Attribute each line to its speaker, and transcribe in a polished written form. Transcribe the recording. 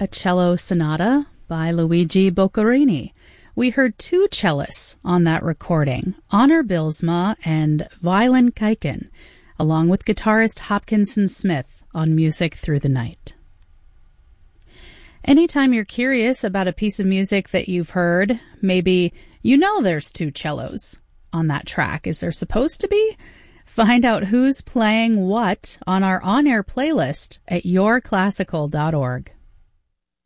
Speaker 1: a cello sonata by Luigi Boccherini. We heard two cellists on that recording, Honor Bylsma and Violin Kaiken, along with guitarist Hopkinson Smith on Music Through the Night. Anytime you're curious about a piece of music that you've heard, maybe you know there's two cellos on that track. Is there supposed to be? Find out who's playing what on our on-air playlist at yourclassical.org.